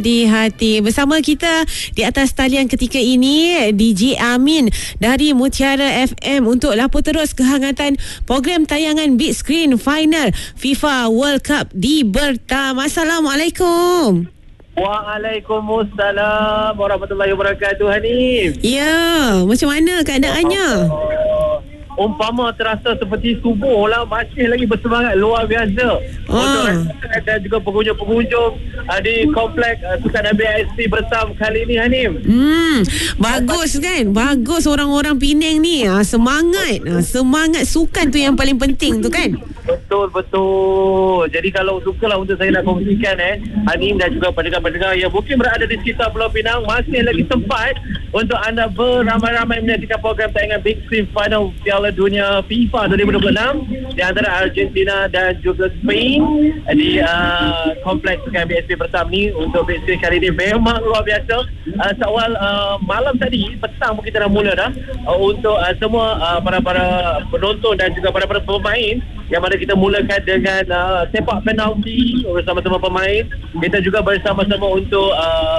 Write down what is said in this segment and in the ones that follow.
Di hati bersama kita di atas talian ketika ini DJ Amin dari Mutiara FM untuk lapor terus kehangatan program tayangan Big Screen Final FIFA World Cup di Bertam. Assalamualaikum. Waalaikumsalam warahmatullahi wabarakatuh, Hanif. Ya, macam mana keadaannya? Umpama terasa seperti subuh lah, masih lagi bersemangat luar biasa. Untuk rakyat dan juga pengunjung-pengunjung di kompleks Sukan MBSP Bertam kali ini, Hanif. Bagus kan? Bagus orang-orang Penang ni. Semangat. Semangat sukan tu yang paling penting tu kan? Betul. Jadi kalau sukalah untuk saya nak kongsikan Hanif dan juga pendengar-pendengar yang mungkin berada di sekitar Pulau Pinang, masih lagi sempat untuk anda beramai-ramai menyaksikan program tayangan Big Screen Final Piala Dunia FIFA 2026 di antara Argentina dan juga Spain di kompleks Sukan BSP Bertam ni. Untuk Big Screen kali ini memang luar biasa. Seawal malam tadi, petang pun kita dah mula dah untuk semua para penonton dan juga para pemain, yang mana kita mulakan dengan sepak penalti bersama-sama pemain. Kita juga bersama-sama untuk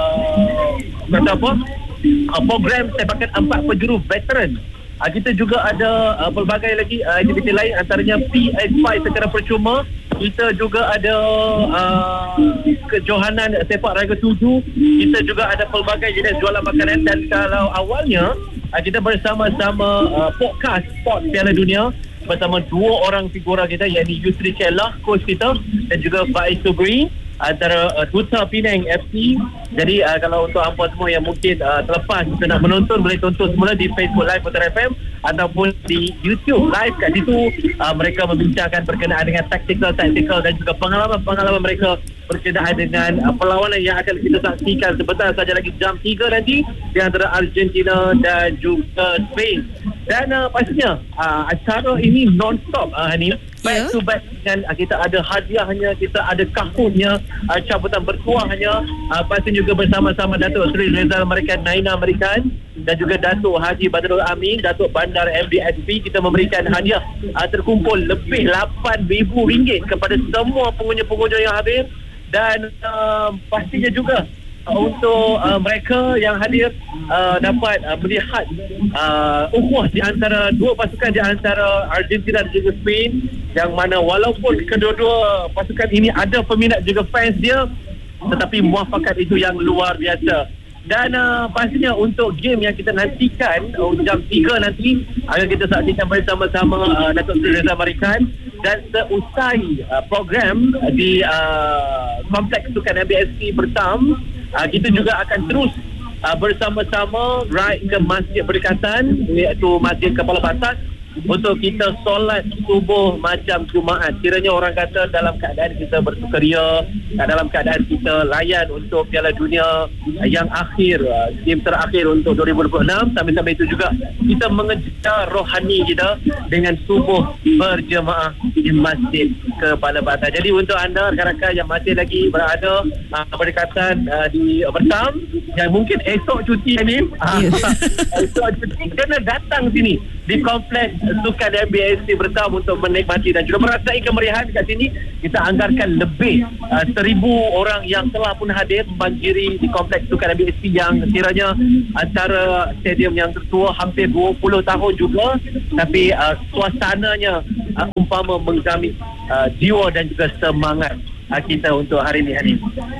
program sepakan 4 penjuru veteran. Kita juga ada pelbagai lagi aktiviti lain, antaranya PS5 secara percuma. Kita juga ada kejohanan sepak raga tuju. Kita juga ada pelbagai jenis jualan makanan. Dan kalau awalnya kita bersama-sama podcast Sport Piala Dunia bersama 2 orang figura kita, iaitu Yusri Celah, coach kita, dan juga Faiz Subri, antara Duta Penang FC. Jadi kalau untuk hampa semua yang mungkin terlepas kita nak menonton, boleh tonton semula di Facebook Live Mutiara FM ataupun di YouTube Live. Kat situ mereka membincangkan berkenaan dengan tactical dan juga pengalaman mereka berkenaan dengan perlawanan yang akan kita saksikan sebentar saja lagi jam 3 nanti di antara Argentina dan juga Spain. Dan pastinya acara ini non-stop, Hanif. Back to back dengan kita ada hadiahnya, kita ada kahunnya, cabutan bertuahnya. Pastinya juga bersama-sama Datuk Seri Rezal Amerikan, Naina Amerikan, dan juga Datuk Haji Badrul Amin, Datuk Bandar MBSP. Kita memberikan hadiah terkumpul lebih RM8,000 kepada semua pengunjung-pengunjung yang hadir. Dan pastinya juga untuk mereka yang hadir dapat melihat ukhuwah di antara 2 pasukan, di antara Argentina dan juga Spain, yang mana walaupun kedua-dua pasukan ini ada peminat juga fans dia, tetapi muafakat itu yang luar biasa. Dan pastinya untuk game yang kita nantikan jam 3 nanti akan kita saksikan bersama-sama Datuk Seri Reza Marikan. Dan seusai program di kompleks Sukan MBSP Bertam, kita juga akan terus bersama-sama ride ke masjid berdekatan, iaitu Masjid Kepala Batas, untuk kita solat subuh macam Jumaat. Kiranya orang kata dalam keadaan kita bersukaria, dalam keadaan kita layan untuk Piala Dunia yang akhir, game terakhir untuk 2026. Sambil-sambil itu juga kita mengejar rohani kita dengan subuh berjemaah di Masjid Kepala Batas. Jadi untuk anda rakan-rakan yang masih lagi berada berdekatan di Bertam, yang mungkin esok cuti ni, esok cuti, kena datang sini di kompleks Sukan MBSP Bertam untuk menikmati dan juga merasai kemeriahan kat sini. Kita anggarkan lebih 1,000 orang yang telah pun hadir membanjiri di kompleks Sukan MBSP, yang kiranya antara stadium yang tertua hampir 20 tahun juga, tapi suasananya umpama menggamit jiwa dan juga semangat kita untuk hari ini, Hanif.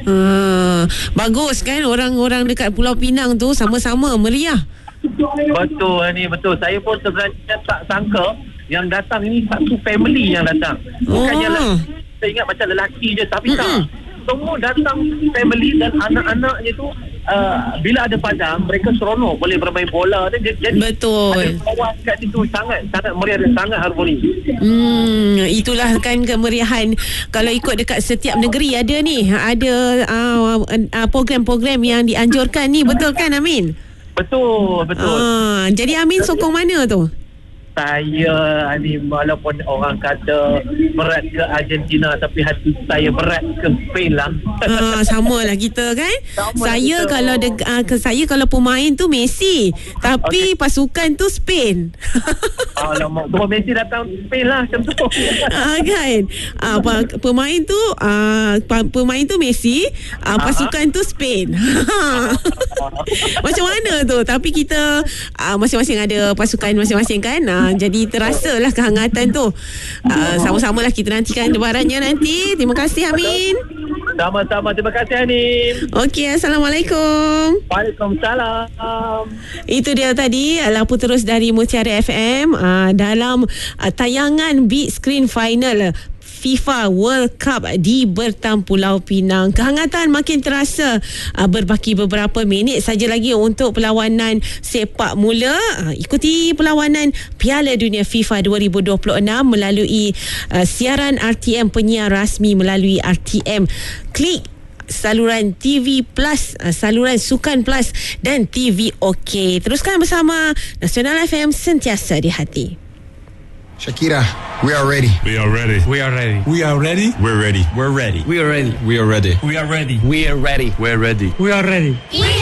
Bagus kan, orang-orang dekat Pulau Pinang tu sama-sama meriah. Betul, Hanif, betul. Saya pun sebenarnya tak sangka yang datang ini satu family yang datang. Bukannya saya ingat macam lelaki je, tapi tak. Semua datang family dan anak-anaknya tu bila ada padang, mereka seronok boleh bermain bola. Jadi betul, ada kawan kat situ sangat meriah dan sangat harmoni. Itulah kan kemeriahan. Kalau ikut dekat setiap negeri ada ni, ada program-program yang dianjurkan ni, betul kan Amin? Betul. Jadi Amin sokong mana tu? saya ni walaupun orang kata berat ke Argentina, tapi hati saya berat ke Spain lah. Sama lah kita kan. Sama Saya kita. saya kalau pemain tu Messi, tapi pasukan tu Spain. Alamak, semua Messi datang Spain lah macam tu. Kan. Pemain tu Messi, pasukan tu Spain. Macam mana tu? Tapi kita masing-masing ada pasukan masing-masing kan. Jadi terasalah kehangatan tu. Sama-samalah kita nantikan debarannya nanti. Terima kasih Amin. Sama-sama, terima kasih Hanim. Okey, Assalamualaikum. Waalaikumsalam. Itu dia tadi laporan terus dari Mutiara FM dalam tayangan Big Screen Final FIFA World Cup di Bertam Pulau Pinang. Kehangatan makin terasa. Berbaki beberapa minit saja lagi untuk perlawanan sepak mula. Ikuti perlawanan Piala Dunia FIFA 2026 melalui siaran RTM, penyiar rasmi melalui RTM. Klik saluran TV Plus, saluran Sukan Plus dan TV OK. Teruskan bersama Nasional FM, sentiasa di hati. Shakira, we are ready. We are ready. We are ready. We are ready. We're ready. We're ready. We are ready. We are ready. We are ready. We are ready. We're ready. We are ready. We